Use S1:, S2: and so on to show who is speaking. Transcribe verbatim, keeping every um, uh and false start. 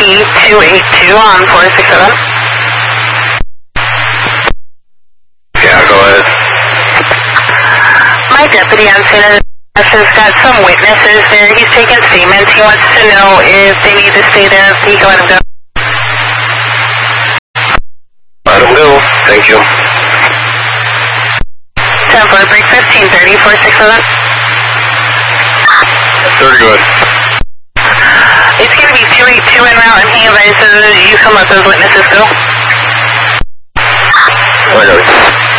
S1: P two eight two on four six seven.
S2: Yeah, go ahead.
S1: My deputy on scene has got some witnesses there. He's taking statements. He wants to know if they need to stay there, if he can let him go.
S2: Let him go. Thank you.
S1: ten four, break fifteen thirty, four six seven.
S2: Very good.
S1: It's going to be two eight two en route, and he advises you can let those witnesses go.
S2: I got it.